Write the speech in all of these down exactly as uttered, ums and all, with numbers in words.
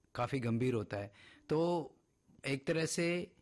काफी गंभीर होता है। तो एक तरह से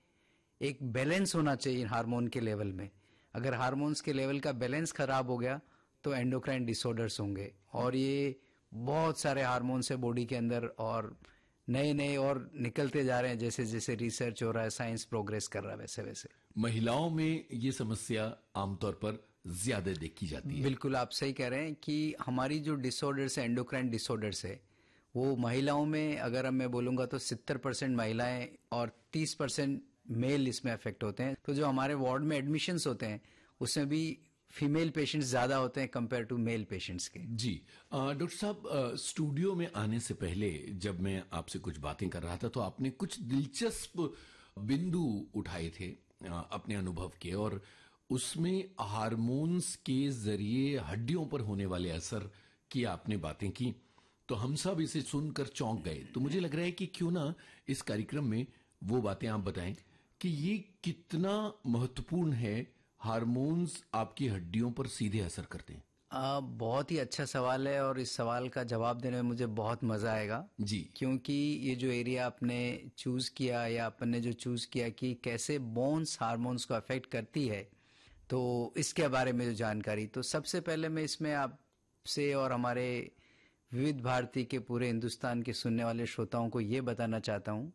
एक बैलेंस होना चाहिए हार्मोन के लेवल में। अगर हार्मोन्स के लेवल का बैलेंस खराब हो गया तो एंडोक्राइन डिसऑर्डर्स होंगे, और ये बहुत सारे हार्मोन्स है बॉडी के अंदर, और नए नए और निकलते जा रहे हैं जैसे जैसे रिसर्च हो रहा है, साइंस प्रोग्रेस कर रहा है वैसे वैसे। महिलाओं में ये समस्या आमतौर पर ज्यादा देखी जाती है। बिल्कुल आप सही कह रहे हैं कि हमारी जो डिसऑर्डर्स है, एंडोक्राइन डिसऑर्डर्स है, वो महिलाओं में अगर मैं बोलूंगा तो सत्तर परसेंट महिलाएं और तीस परसेंट मेल इसमें अफेक्ट होते हैं। तो जो हमारे वार्ड में एडमिशन्स होते हैं उसमें भी फीमेल पेशेंट्स ज्यादा होते हैं कंपेयर टू मेल पेशेंट्स के। जी डॉक्टर साहब, स्टूडियो में आने से पहले जब मैं आपसे कुछ बातें कर रहा था तो आपने कुछ दिलचस्प बिंदु उठाए थे आ, अपने अनुभव के, और उसमें हार्मोन्स के जरिए हड्डियों पर होने वाले असर की आपने बातें की। तो हम सब इसे सुनकर चौंक गए। तो मुझे लग रहा है कि क्यों ना इस कार्यक्रम में वो बातें आप बताएं कि ये कितना महत्वपूर्ण है, हार्मोन्स आपकी हड्डियों पर सीधे असर करते हैं। आ, बहुत ही अच्छा सवाल है, और इस सवाल का जवाब देने में मुझे बहुत मजा आएगा जी, क्योंकि ये जो एरिया आपने चूज किया या अपन ने जो चूज किया कि कैसे बोन्स हार्मोन्स को अफेक्ट करती है, तो इसके बारे में जो जानकारी, तो सबसे पहले मैं इसमें आपसे और हमारे विविध भारती के पूरे हिंदुस्तान के सुनने वाले श्रोताओं को ये बताना चाहता हूं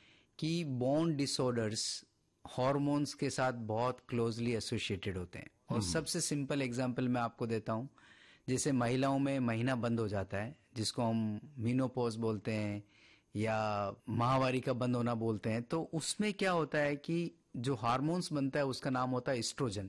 कि बोन डिसऑर्डर्स हार्मोन्स के साथ बहुत क्लोजली एसोसिएटेड होते हैं। और सबसे सिंपल एग्जांपल मैं आपको देता हूं, जैसे महिलाओं में महीना बंद हो जाता है जिसको हम मीनोपॉज बोलते हैं या माहवारी का बंद होना बोलते हैं, तो उसमें क्या होता है कि जो हार्मोन्स बनता है उसका नाम होता है एस्ट्रोजन।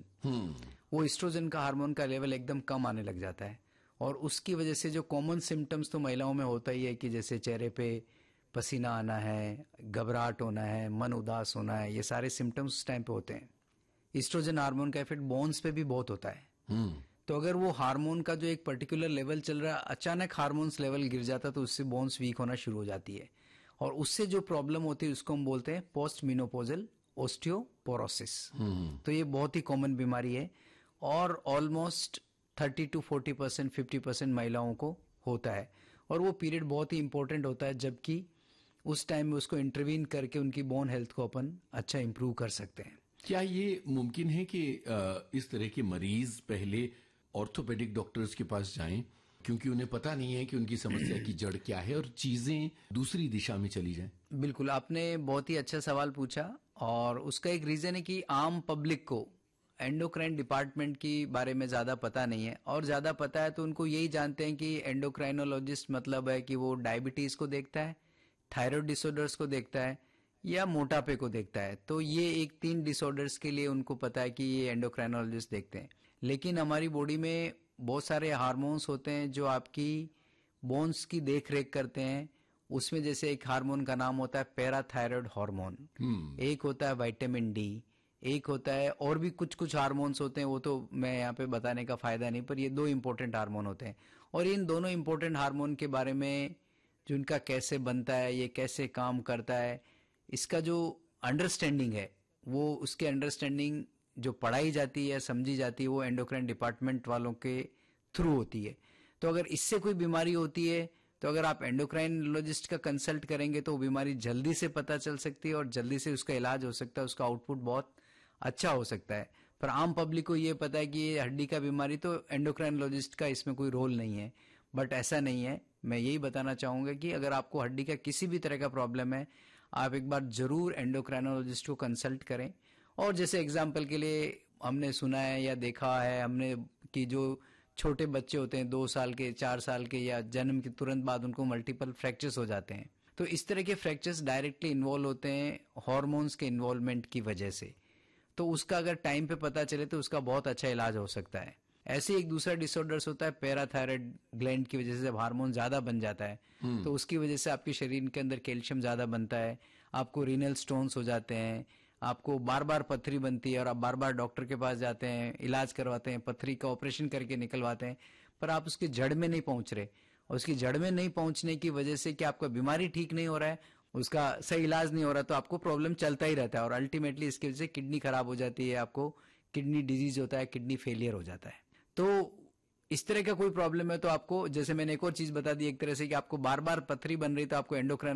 वो एस्ट्रोजन का हार्मोन का लेवल एकदम कम आने लग जाता है, और उसकी वजह से जो कॉमन सिम्टम्स तो महिलाओं में होता ही है कि जैसे चेहरे पे पसीना आना है, घबराहट होना है, मन उदास होना है, ये सारे सिम्टम्स उस टाइम पे होते हैं। एस्ट्रोजन हार्मोन का इफेक्ट बोन्स पे भी बहुत होता है। तो अगर वो हार्मोन का जो एक पर्टिकुलर लेवल चल रहा है, अचानक हार्मोन्स लेवल गिर जाता तो उससे बोन्स वीक होना शुरू हो जाती है, और उससे जो प्रॉब्लम होती है उसको हम बोलते हैं पोस्ट मीनोपोजल ऑस्टियोपोरोसिस। तो ये बहुत ही कॉमन बीमारी है, और almost thirty two forty percent fifty percent महिलाओं को होता है, और वो पीरियड बहुत ही इंपॉर्टेंट होता है, जबकि उस टाइम में उसको इंटरवीन करके उनकी बोन हेल्थ को अपन अच्छा इंप्रूव कर सकते हैं। क्या ये मुमकिन है कि इस तरह के मरीज पहले ऑर्थोपेडिक डॉक्टर्स के पास जाएं, क्योंकि उन्हें पता नहीं है कि उनकी समस्या की जड़ क्या है, और चीजें दूसरी दिशा में चली जाएं? बिल्कुल, आपने बहुत ही अच्छा सवाल पूछा, और उसका एक रीजन है कि आम पब्लिक को एंडोक्राइन डिपार्टमेंट की बारे में ज्यादा पता नहीं है, और ज्यादा पता है तो उनको यही जानते हैं कि एंडोक्राइनोलॉजिस्ट मतलब है कि वो डायबिटीज को देखता है, थायराइड डिसऑर्डर्स को देखता है, या मोटापे को देखता है। तो ये एक तीन डिसऑर्डर्स के लिए उनको पता है कि ये एंडोक्राइनोलॉजिस्ट देखते हैं। लेकिन हमारी बॉडी में बहुत सारे हार्मोन्स होते हैं जो आपकी बोन्स की देख रेख करते हैं। उसमें जैसे एक हार्मोन का नाम होता है पैराथायराइड हार्मोन, एक होता है विटामिन डी, एक होता है और भी कुछ कुछ हार्मोन्स होते हैं, वो तो मैं यहाँ पे बताने का फायदा नहीं, पर ये दो इंपॉर्टेंट हार्मोन होते हैं। और इन दोनों इंपॉर्टेंट हार्मोन के बारे में जो इनका कैसे बनता है, ये कैसे काम करता है, इसका जो अंडरस्टैंडिंग है, वो उसके अंडरस्टैंडिंग जो पढ़ाई जाती है, समझी जाती है, वो एंडोक्राइन डिपार्टमेंट वालों के थ्रू होती है। तो अगर इससे कोई बीमारी होती है तो अगर आप एंडोक्राइनोलॉजिस्ट का कंसल्ट करेंगे तो वो बीमारी जल्दी से पता चल सकती है और जल्दी से उसका इलाज हो सकता है, उसका आउटपुट बहुत अच्छा हो सकता है। पर आम पब्लिक को ये पता है कि ये हड्डी का बीमारी, तो एंडोक्राइनोलॉजिस्ट का इसमें कोई रोल नहीं है, बट ऐसा नहीं है। मैं यही बताना चाहूंगा कि अगर आपको हड्डी का किसी भी तरह का प्रॉब्लम है, आप एक बार जरूर एंडोक्राइनोलॉजिस्ट को कंसल्ट करें। और जैसे एग्जाम्पल के लिए हमने सुना है या देखा है हमने कि जो छोटे बच्चे होते हैं, दो साल के, चार साल के, या जन्म के तुरंत बाद उनको मल्टीपल फ्रैक्चर्स हो जाते हैं। तो इस तरह के फ्रैक्चर्स डायरेक्टली इन्वॉल्व होते हैं हार्मोन्स के इन्वॉल्वमेंट की वजह से। तो उसका अगर टाइम पे पता चले तो उसका बहुत अच्छा इलाज हो सकता है। ऐसे एक दूसरा डिसऑर्डर्स होता है पैराथायराइड ग्लैंड की वजह से, जब हार्मोन ज्यादा बन जाता है तो उसकी वजह से आपके शरीर के अंदर कैल्शियम ज्यादा बनता है, आपको रीनल स्टोन्स हो जाते हैं, आपको बार बार पथरी बनती है और आप बार बार डॉक्टर के पास जाते हैं, इलाज करवाते हैं, पथरी का ऑपरेशन करके निकलवाते हैं, पर आप उसकी जड़ में नहीं पहुंच रहे। और उसकी जड़ में नहीं पहुंचने की वजह से कि आपका बीमारी ठीक नहीं हो रहा है, उसका सही इलाज नहीं हो रहा, तो आपको प्रॉब्लम चलता ही रहता है और अल्टीमेटली इसकी वजह से किडनी खराब हो जाती है, आपको किडनी डिजीज होता है, किडनी फेलियर हो जाता है। तो इस तरह का कोई प्रॉब्लम है तो आपको, जैसे मैंने एक और चीज बता दी एक तरह से, कि आपको बार बार पथरी बन रही तो आपको एंडोक्राइन